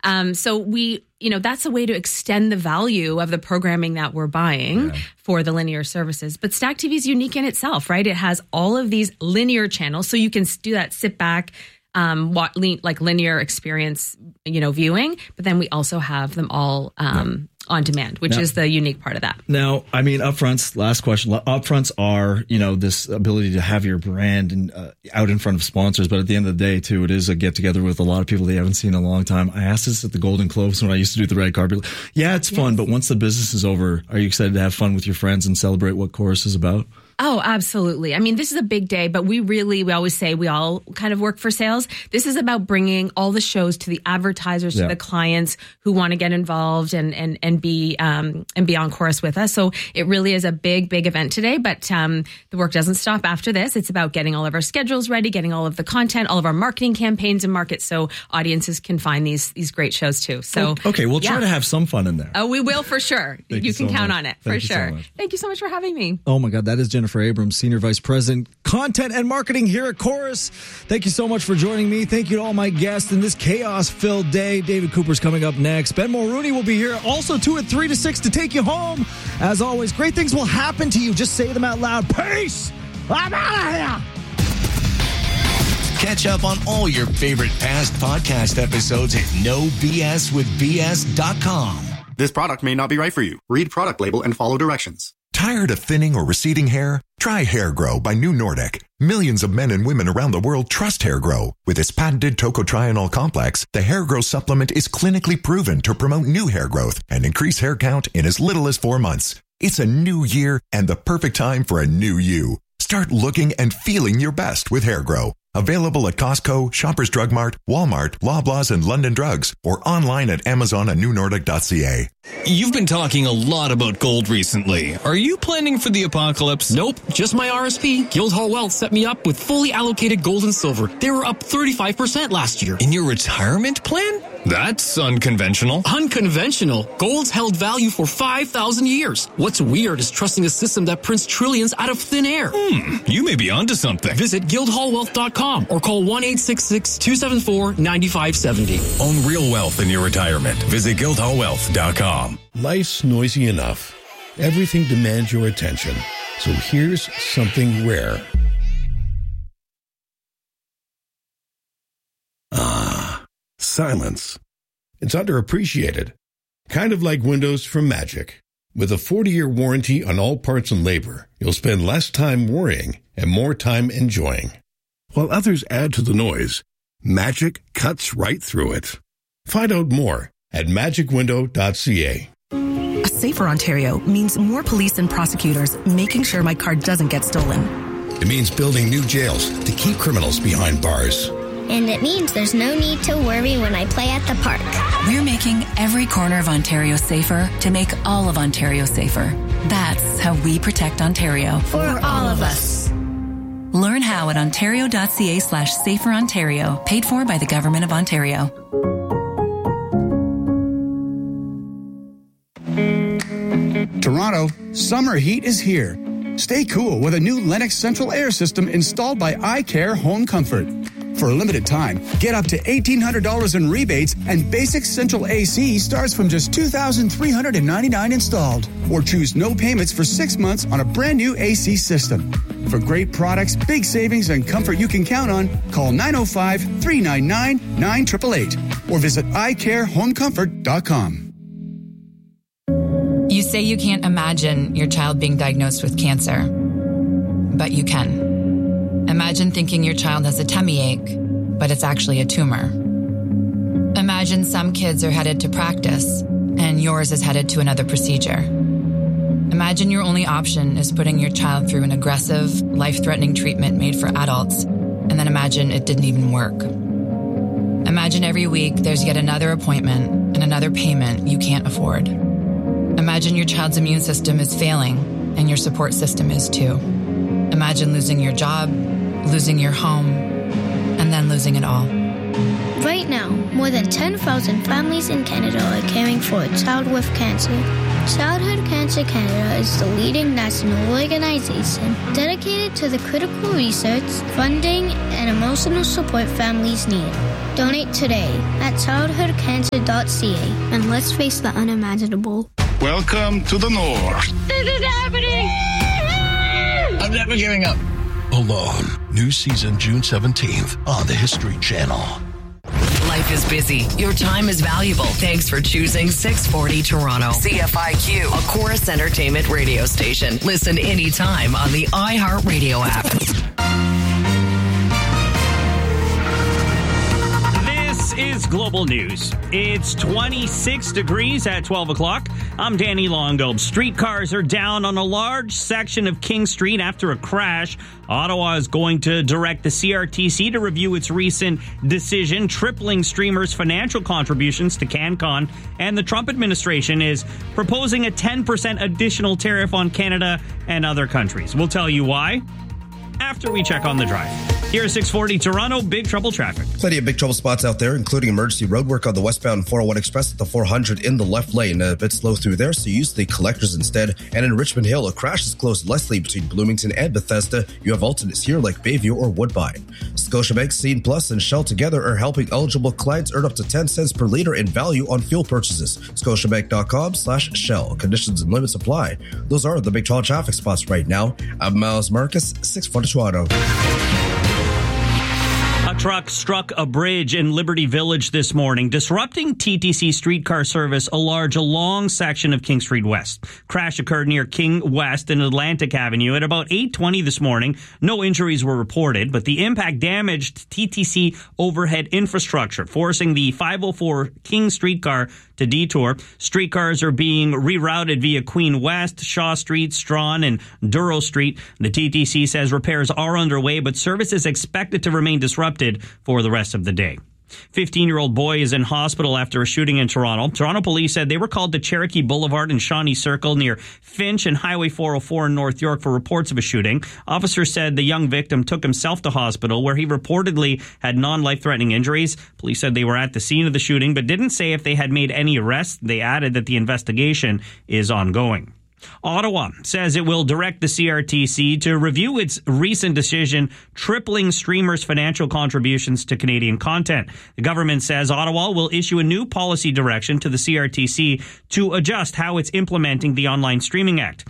So we, that's a way to extend the value of the programming that we're buying for the linear services. But Stack TV is unique in itself, right? It has all of these linear channels. So you can do that, sit back, like linear experience, viewing. But then we also have them all on demand, which is the unique part of that. Now, I mean, upfronts, last question. Upfronts are, this ability to have your brand and out in front of sponsors. But at the end of the day, too, it is a get together with a lot of people they haven't seen in a long time. I asked this at the Golden Globes when I used to do the red carpet. Yeah, it's fun. But once the business is over, are you excited to have fun with your friends and celebrate what Chorus is about? Oh, absolutely. I mean, this is a big day, but we always say we all kind of work for sales. This is about bringing all the shows to the advertisers, to the clients who want to get involved and be on Chorus with us. So it really is a big event today, but the work doesn't stop after this. It's about getting all of our schedules ready, getting all of the content, all of our marketing campaigns in market so audiences can find these great shows too. So okay, we'll try to have some fun in there. Oh, we will for sure. You can count on it for sure. Thank you so much for having me. Oh my God, that is Jennifer Abrams, Senior Vice President, Content and Marketing here at Chorus. Thank you so much for joining me. Thank you to all my guests in this chaos-filled day. David Cooper's coming up next. Ben Mulrooney will be here also 2 at 3 to 6 to take you home. As always, great things will happen to you. Just say them out loud. Peace! I'm out of here! Catch up on all your favorite past podcast episodes at nobswithbs.com. This product may not be right for you. Read product label and follow directions. Tired of thinning or receding hair? Try Hair Grow by New Nordic. Millions of men and women around the world trust Hair Grow. With its patented tocotrienol complex, the Hair Grow supplement is clinically proven to promote new hair growth and increase hair count in as little as 4 months. It's a new year and the perfect time for a new you. Start looking and feeling your best with Hair Grow. Available at Costco, Shoppers Drug Mart, Walmart, Loblaws, and London Drugs, or online at Amazon and newnordic.ca. You've been talking a lot about gold recently. Are you planning for the apocalypse? Nope, just my RSP. Guildhall Wealth set me up with fully allocated gold and silver. They were up 35% last year. In your retirement plan? That's unconventional. Unconventional? Gold's held value for 5,000 years. What's weird is trusting a system that prints trillions out of thin air. You may be onto something. Visit guildhallwealth.com or call 1-866-274-9570. Own real wealth in your retirement. Visit guildhallwealth.com. Life's noisy enough. Everything demands your attention. So here's something rare. Silence. It's underappreciated. Kind of like windows from Magic. With a 40-year warranty on all parts and labor, you'll spend less time worrying and more time enjoying. While others add to the noise, Magic cuts right through it. Find out more at magicwindow.ca. A safer Ontario means more police and prosecutors making sure my car doesn't get stolen. It means building new jails to keep criminals behind bars. And it means there's no need to worry when I play at the park. We're making every corner of Ontario safer to make all of Ontario safer. That's how we protect Ontario. For all of us. Learn how at ontario.ca/saferontario. Paid for by the Government of Ontario. Toronto, summer heat is here. Stay cool with a new Lennox Central Air System installed by iCare Home Comfort. For a limited time, get up to $1,800 in rebates, and basic central AC starts from just $2,399 installed. Or choose no payments for 6 months on a brand new AC system. For great products, big savings, and comfort you can count on, call 905-399-9888 or visit iCareHomeComfort.com. You say you can't imagine your child being diagnosed with cancer, but you can. Imagine thinking your child has a tummy ache, but it's actually a tumor. Imagine some kids are headed to practice, and yours is headed to another procedure. Imagine your only option is putting your child through an aggressive, life-threatening treatment made for adults, and then imagine it didn't even work. Imagine every week there's yet another appointment and another payment you can't afford. Imagine your child's immune system is failing, and your support system is too. Imagine losing your job, losing your home, and then losing it all. Right now, more than 10,000 families in Canada are caring for a child with cancer. Childhood Cancer Canada is the leading national organization dedicated to the critical research, funding, and emotional support families need. Donate today at childhoodcancer.ca and let's face the unimaginable. Welcome to the North. This is happening! I'm never giving up. Alone. New season June 17th on the History Channel. Life is busy. Your time is valuable. Thanks for choosing 640 Toronto. CFIQ, a Chorus Entertainment radio station. Listen anytime on the iHeartRadio app. This is Global News. It's 26 degrees at 12 o'clock. I'm Danny Longo. Streetcars are down on a large section of King Street after a crash. Ottawa is going to direct the CRTC to review its recent decision tripling streamers' financial contributions to CanCon. And the Trump administration is proposing a 10% additional tariff on Canada and other countries. We'll tell you why after we check on the drive. Here's 640 Toronto, big trouble traffic. Plenty of big trouble spots out there, including emergency roadwork on the westbound 401 Express at the 400 in the left lane. A bit slow through there, so use the collectors instead. And in Richmond Hill, a crash is close to Leslie between Bloomington and Bethesda. You have alternates here like Bayview or Woodbine. Scotiabank, Scene Plus, and Shell together are helping eligible clients earn up to 10 cents per liter in value on fuel purchases. Scotiabank.com/Shell. Conditions and limits apply. Those are the big trouble traffic spots right now. I'm Miles Marcus, 640 Toronto. A truck struck a bridge in Liberty Village this morning, disrupting TTC streetcar service along a long section of King Street West. Crash occurred near King West and Atlantic Avenue at about 8:20 this morning. No injuries were reported, but the impact damaged TTC overhead infrastructure, forcing the 504 King streetcar to detour. Streetcars are being rerouted via Queen West, Shaw Street, Strawn, and Duro Street. The TTC says repairs are underway, but service is expected to remain disrupted for the rest of the day. 15-year-old boy is in hospital after a shooting in Toronto. Toronto police said they were called to Cherokee Boulevard and Shawnee Circle near Finch and Highway 404 in North York for reports of a shooting. Officers said the young victim took himself to hospital where he reportedly had non-life-threatening injuries. Police said they were at the scene of the shooting but didn't say if they had made any arrests. They added that the investigation is ongoing. Ottawa says it will direct the CRTC to review its recent decision tripling streamers' financial contributions to Canadian content. The government says Ottawa will issue a new policy direction to the CRTC to adjust how it's implementing the Online Streaming Act.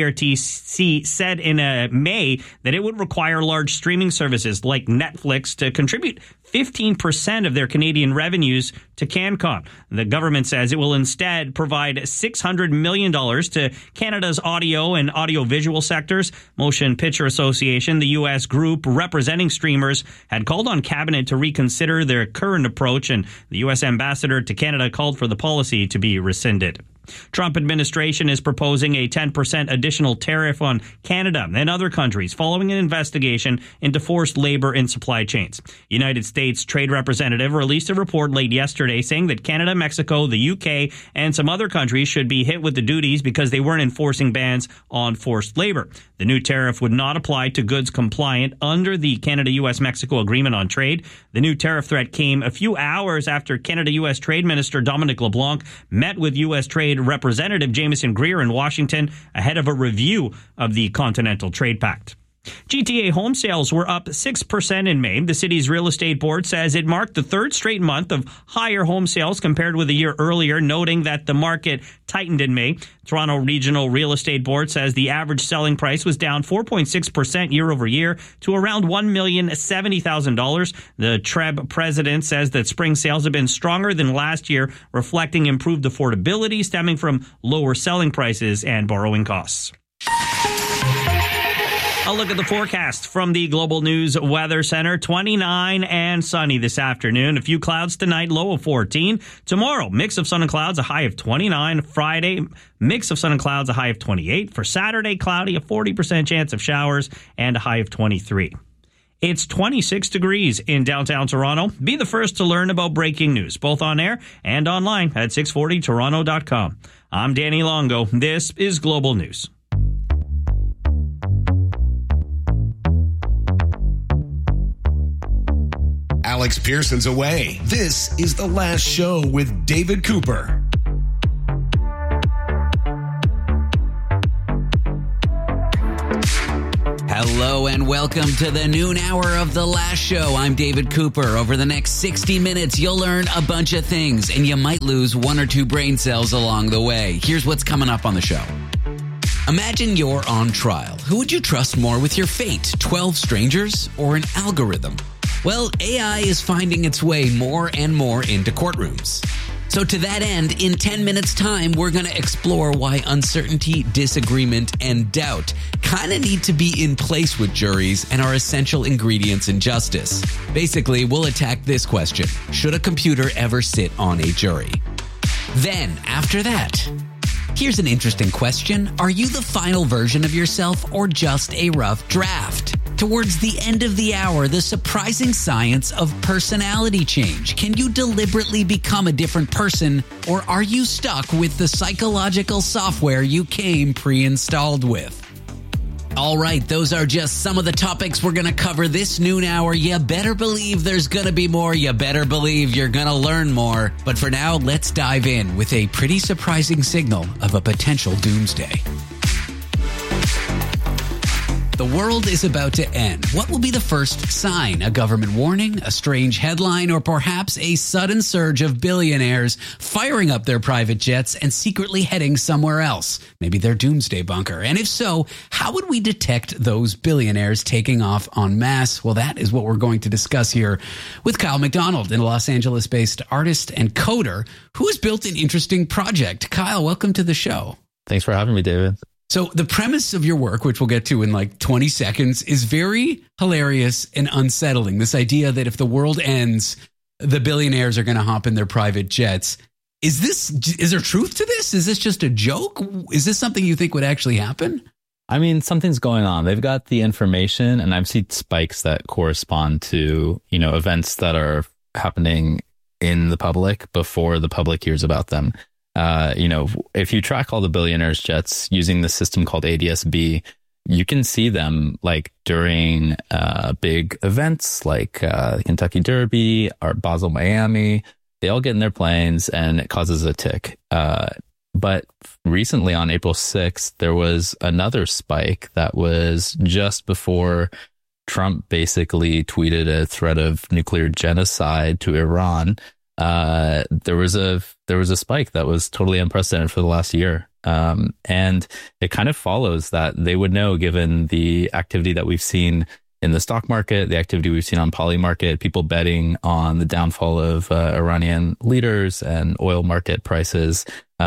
CRTC said in May that it would require large streaming services like Netflix to contribute 15% of their Canadian revenues to CanCon. The government says it will instead provide $600 million to Canada's audio and audiovisual sectors. Motion Picture Association, the U.S. group representing streamers, had called on Cabinet to reconsider their current approach, and the U.S. ambassador to Canada called for the policy to be rescinded. Trump administration is proposing a 10% additional tariff on Canada and other countries following an investigation into forced labor in supply chains. United States Trade Representative released a report late yesterday saying that Canada, Mexico, the UK, and some other countries should be hit with the duties because they weren't enforcing bans on forced labor. The new tariff would not apply to goods compliant under the Canada-US-Mexico Agreement on Trade. The new tariff threat came a few hours after Canada-US Trade Minister Dominic LeBlanc met with U.S. Trade Representative Jameson Greer in Washington ahead of a review of the Continental Trade Pact. GTA home sales were up 6% in May. The city's real estate board says it marked the third straight month of higher home sales compared with a year earlier, noting that the market tightened in May. Toronto Regional Real Estate Board says the average selling price was down 4.6% year over year to around $1,070,000. The TREB president says that spring sales have been stronger than last year, reflecting improved affordability stemming from lower selling prices and borrowing costs. A look at the forecast from the Global News Weather Center. 29 and sunny this afternoon. A few clouds tonight, low of 14. Tomorrow, mix of sun and clouds, a high of 29. Friday, mix of sun and clouds, a high of 28. For Saturday, cloudy, a 40% chance of showers, and a high of 23. It's 26 degrees in downtown Toronto. Be the first to learn about breaking news, both on air and online at 640toronto.com. I'm Danny Longo. This is Global News. Alex Pearson's away. This is The Last Show with David Cooper. Hello and welcome to the noon hour of The Last Show. I'm David Cooper. Over the next 60 minutes, you'll learn a bunch of things, and you might lose 1 or 2 brain cells along the way. Here's what's coming up on the show. Imagine you're on trial. Who would you trust more with your fate? 12 strangers or an algorithm? Well, AI is finding its way more and more into courtrooms. So to that end, in 10 minutes time, we're going to explore why uncertainty, disagreement, and doubt kind of need to be in place with juries and are essential ingredients in justice. Basically, we'll attack this question. Should a computer ever sit on a jury? Then, after that, here's an interesting question. Are you the final version of yourself or just a rough draft? Towards the end of the hour, the surprising science of personality change. Can you deliberately become a different person, or are you stuck with the psychological software you came pre-installed with? All right, those are just some of the topics we're going to cover this noon hour. You better believe there's going to be more. You better believe you're going to learn more. But for now, let's dive in with a pretty surprising signal of a potential doomsday. The world is about to end. What will be the first sign? A government warning, a strange headline, or perhaps a sudden surge of billionaires firing up their private jets and secretly heading somewhere else? Maybe their doomsday bunker. And if so, how would we detect those billionaires taking off en masse? Well, that is what we're going to discuss here with Kyle McDonald, a Los Angeles-based artist and coder who has built an interesting project. Kyle, welcome to the show. Thanks for having me, David. So the premise of your work, which we'll get to in like 20 seconds, is very hilarious and unsettling. This idea that if the world ends, the billionaires are going to hop in their private jets. Is there truth to this? Is this just a joke? Is this something you think would actually happen? I mean, something's going on. They've got the information, and I've seen spikes that correspond to, events that are happening in the public before the public hears about them. If you track all the billionaires' jets using the system called ADS-B, you can see them like during big events like Kentucky Derby or Basel, Miami. They all get in their planes and it causes a tick. But recently on April 6th, there was another spike that was just before Trump basically tweeted a threat of nuclear genocide to Iran. There was a spike that was totally unprecedented for the last year. And it kind of follows that they would know, given the activity that we've seen in the stock market, the activity we've seen on poly market, people betting on the downfall of Iranian leaders and oil market prices,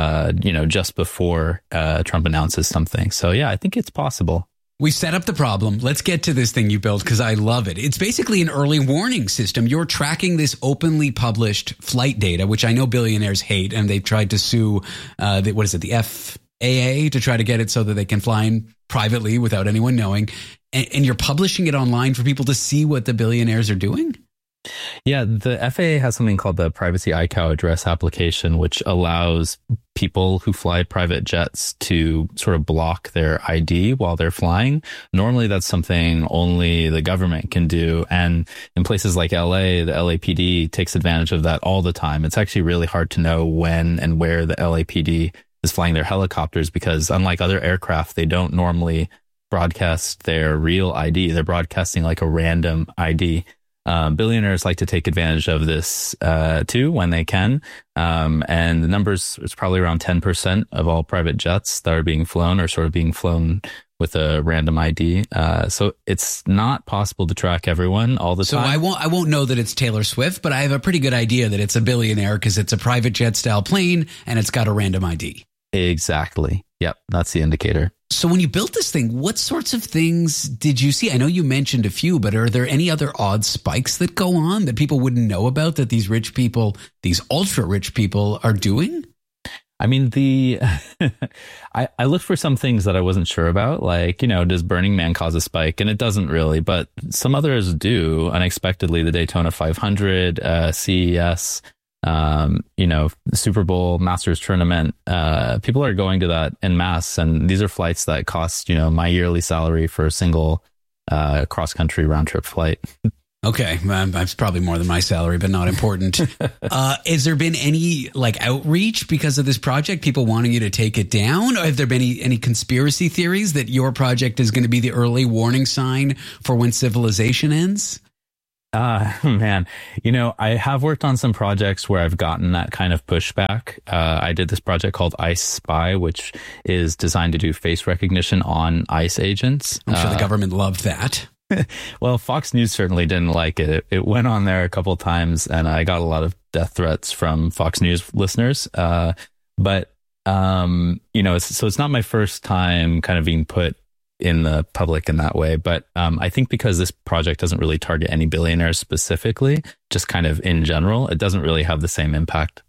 just before Trump announces something. So, yeah, I think it's possible. We set up the problem. Let's get to this thing you built because I love it. It's basically an early warning system. You're tracking this openly published flight data, which I know billionaires hate, and they've tried to sue, the FAA to try to get it so that they can fly in privately without anyone knowing. And you're publishing it online for people to see what the billionaires are doing? Yeah, the FAA has something called the Privacy ICAO address application, which allows people who fly private jets to sort of block their ID while they're flying. Normally, that's something only the government can do. And in places like LA, the LAPD takes advantage of that all the time. It's actually really hard to know when and where the LAPD is flying their helicopters because unlike other aircraft, they don't normally broadcast their real ID. They're broadcasting like a random ID. Billionaires like to take advantage of this too when they can. And the numbers is probably around 10% of all private jets that are being flown or sort of being flown with a random ID. So it's not possible to track everyone all the time. So I won't know that it's Taylor Swift, but I have a pretty good idea that it's a billionaire because it's a private jet style plane and it's got a random ID. Exactly. Yep. That's the indicator. So when you built this thing, what sorts of things did you see? I know you mentioned a few, but are there any other odd spikes that go on that people wouldn't know about that these rich people, these ultra rich people are doing? I mean, I looked for some things that I wasn't sure about, like, does Burning Man cause a spike? And it doesn't really, but some others do unexpectedly. The Daytona 500, CES, the Super Bowl, Masters tournament, people are going to that en masse. And these are flights that cost, my yearly salary for a single cross-country round-trip flight. Okay, that's probably more than my salary, but not important. Has there been any outreach because of this project? People wanting you to take it down? Or have there been any conspiracy theories that your project is going to be the early warning sign for when civilization ends? Man, I have worked on some projects where I've gotten that kind of pushback. I did this project called Ice Spy, which is designed to do face recognition on ICE agents. I'm sure the government loved that. Well, Fox News certainly didn't like it. It went on there a couple of times, and I got a lot of death threats from Fox News listeners. So it's not my first time kind of being put in the public in that way. But I think because this project doesn't really target any billionaires specifically, just kind of in general, it doesn't really have the same impact.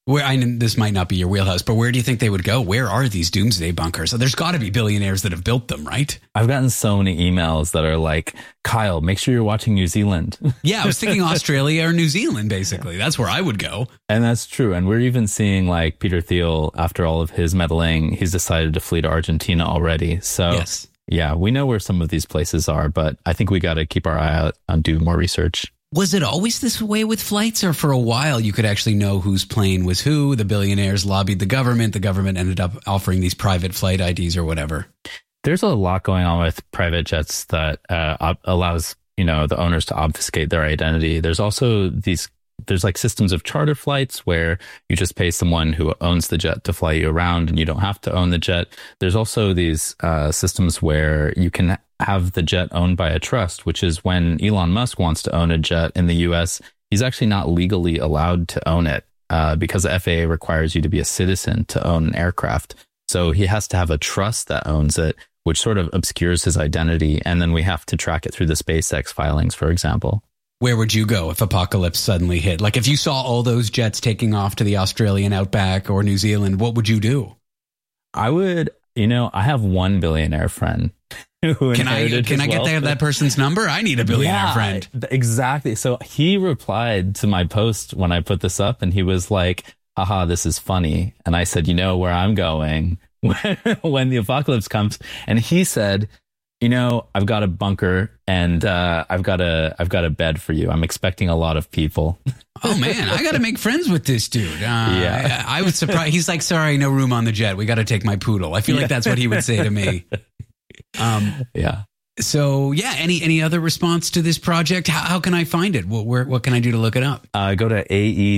This might not be your wheelhouse, but where do you think they would go? Where are these doomsday bunkers? So there's got to be billionaires that have built them, right? I've gotten so many emails that are like, Kyle, make sure you're watching New Zealand. Yeah, I was thinking Australia or New Zealand, basically. That's where I would go. And that's true. And we're even seeing like Peter Thiel, after all of his meddling, he's decided to flee to Argentina already. So yes. Yeah, we know where some of these places are, but I think we got to keep our eye out and do more research. Was it always this way with flights, or for a while you could actually know whose plane was who? The billionaires lobbied the government ended up offering these private flight IDs or whatever. There's a lot going on with private jets that allows, the owners to obfuscate their identity. There's also there's like systems of charter flights where you just pay someone who owns the jet to fly you around and you don't have to own the jet. There's also these systems where you can have the jet owned by a trust, which is when Elon Musk wants to own a jet in the US, he's actually not legally allowed to own it because the FAA requires you to be a citizen to own an aircraft. So he has to have a trust that owns it, which sort of obscures his identity. And then we have to track it through the SpaceX filings, for example. Where would you go if apocalypse suddenly hit? Like if you saw all those jets taking off to the Australian outback or New Zealand, what would you do? I would, I have one billionaire friend. Can I get that person's number? I need a billionaire friend. Exactly. So he replied to my post when I put this up and he was like, haha, this is funny. And I said, where I'm going when the apocalypse comes. And he said, I've got a bunker and I've got a bed for you. I'm expecting a lot of people. Oh man, I got to make friends with this dude. Yeah, I was surprised. He's like, sorry, no room on the jet. We got to take my poodle. I feel like that's what he would say to me. Yeah. So yeah, any other response to this project? How can I find it? What can I do to look it up? Go to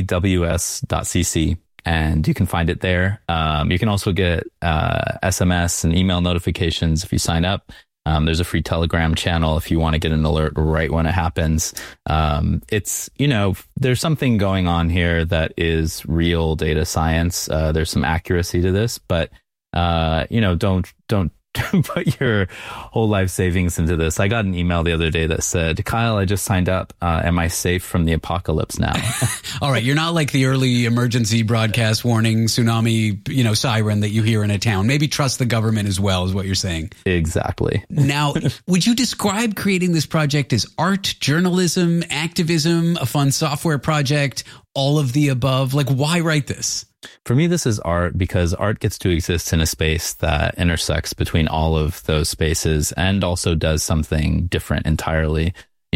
aews.cc and you can find it there. You can also get SMS and email notifications if you sign up. There's a free Telegram channel if you want to get an alert right when it happens. It's, there's something going on here that is real data science. There's some accuracy to this, but, don't put your whole life savings into this. I got an email the other day that said, Kyle, I just signed up. Am I safe from the apocalypse now? All right. You're not like the early emergency broadcast warning tsunami, siren that you hear in a town. Maybe trust the government as well is what you're saying. Exactly. Now, would you describe creating this project as art, journalism, activism, a fun software project, all of the above? Like, why write this? For me, this is art because art gets to exist in a space that intersects between all of those spaces and also does something different entirely.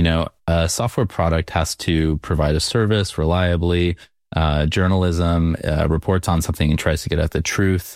A software product has to provide a service reliably. Journalism reports on something and tries to get at the truth.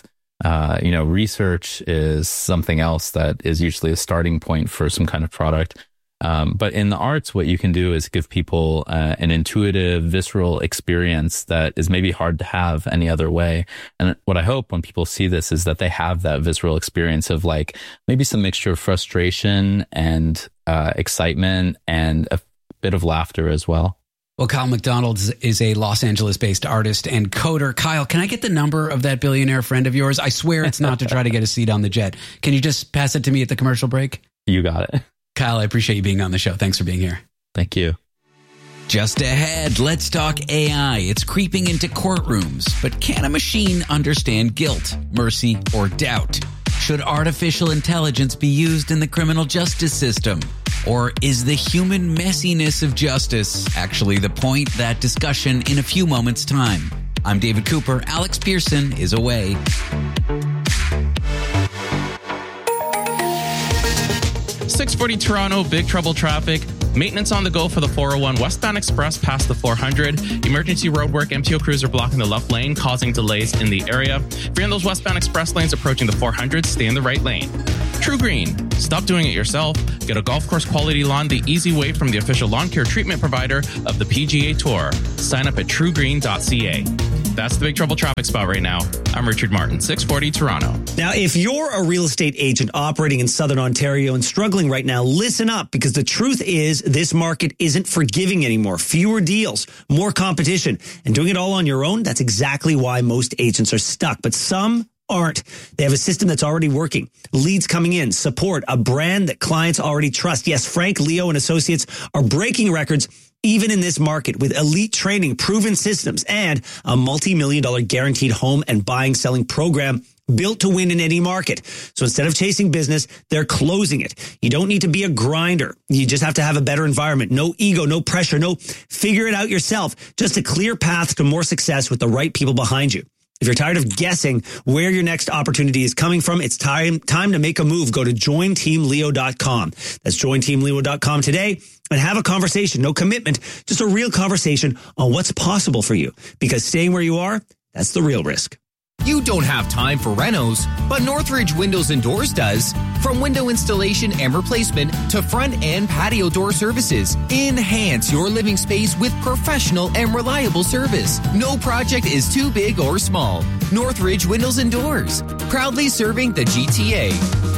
Research is something else that is usually a starting point for some kind of product. But in the arts, what you can do is give people an intuitive, visceral experience that is maybe hard to have any other way. And what I hope when people see this is that they have that visceral experience of like maybe some mixture of frustration and excitement and a bit of laughter as well. Well, Kyle McDonald is a Los Angeles-based artist and coder. Kyle, can I get the number of that billionaire friend of yours? I swear it's not to try to get a seat on the jet. Can you just pass it to me at the commercial break? You got it. Kyle, I appreciate you being on the show. Thanks for being here. Thank you. Just ahead, let's talk AI. It's creeping into courtrooms, but can a machine understand guilt, mercy, or doubt? Should artificial intelligence be used in the criminal justice system? Or is the human messiness of justice actually the point? That discussion in a few moments' time. I'm David Cooper. Alex Pearson is away. 640 Toronto, big trouble traffic. Maintenance on the go for the 401 westbound express past the 400. Emergency roadwork, MTO crews are blocking the left lane, causing delays in the area. If you're in those westbound express lanes approaching the 400, stay in the right lane. True Green. Stop doing it yourself. Get a golf course quality lawn the easy way from the official lawn care treatment provider of the PGA Tour. Sign up at truegreen.ca. That's the Big Trouble traffic spot right now. I'm Richard Martin, 640 Toronto. Now, if you're a real estate agent operating in Southern Ontario and struggling right now, listen up, because the truth is this market isn't forgiving anymore. Fewer deals, more competition, and doing it all on your own, that's exactly why most agents are stuck. But some aren't. They have a system that's already working. Leads coming in, support, a brand that clients already trust. Yes, Frank, Leo, and Associates are breaking records even in this market with elite training, proven systems, and a multi-million-dollar guaranteed home and selling program built to win in any market. So instead of chasing business, they're closing it. You don't need to be a grinder. You just have to have a better environment. No ego, no pressure, no figure it out yourself. Just a clear path to more success with the right people behind you. If you're tired of guessing where your next opportunity is coming from, it's time to make a move. Go to jointeamleo.com. That's jointeamleo.com today and have a conversation. No commitment, just a real conversation on what's possible for you. Because staying where you are, that's the real risk. You don't have time for renos, but Northridge Windows and Doors does. From window installation and replacement to front and patio door services, enhance your living space with professional and reliable service. No project is too big or small. Northridge Windows and Doors, proudly serving the GTA.